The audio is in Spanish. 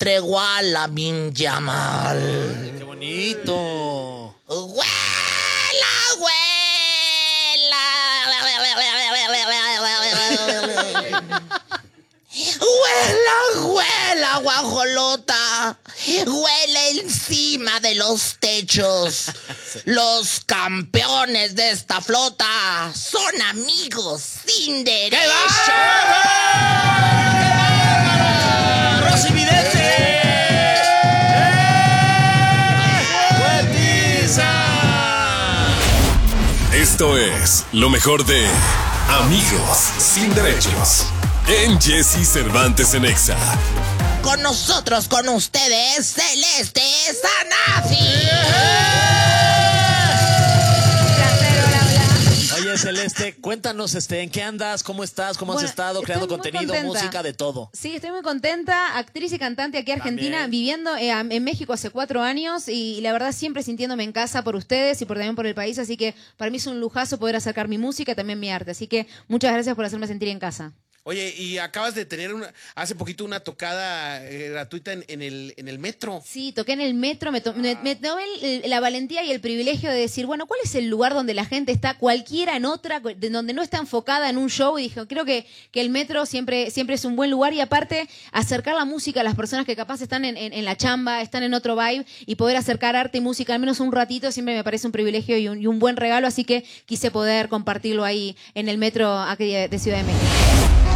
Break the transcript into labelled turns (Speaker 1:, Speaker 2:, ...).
Speaker 1: entregó a Lamin Yamal.
Speaker 2: ¡Qué bonito!
Speaker 1: ¡Huela, huela, guajolota! Huele encima de los techos. Los campeones de esta flota son amigos sin derecho.
Speaker 2: ¡Rosy Vidente!
Speaker 3: Esto es lo mejor de Amigos Sin Derechos en Jesse Cervantes en Exa.
Speaker 1: Con nosotros, con ustedes, Celeste Sanafi.
Speaker 2: Oye, Celeste, cuéntanos, ¿en qué andas? ¿Cómo estás? ¿Cómo has estado creando contenido, música, de todo?
Speaker 4: Sí, estoy muy contenta. Actriz y cantante aquí Argentina,
Speaker 2: También.
Speaker 4: viviendo en México hace 4 años y la verdad siempre sintiéndome en casa por ustedes y también por el país. Así que para mí es un lujazo poder acercar mi música y también mi arte. Así que muchas gracias por hacerme sentir en casa.
Speaker 5: Oye, y acabas de tener hace poquito una tocada gratuita en el metro.
Speaker 4: Sí, toqué en el metro, me tomé la valentía y el privilegio de decir, bueno, ¿cuál es el lugar donde la gente está, cualquiera en otra, donde no está enfocada en un show? Y dije, creo que el metro siempre es un buen lugar y aparte acercar la música a las personas que capaz están en la chamba, están en otro vibe y poder acercar arte y música al menos un ratito siempre me parece un privilegio y un buen regalo, así que quise poder compartirlo ahí en el metro aquí de Ciudad de México.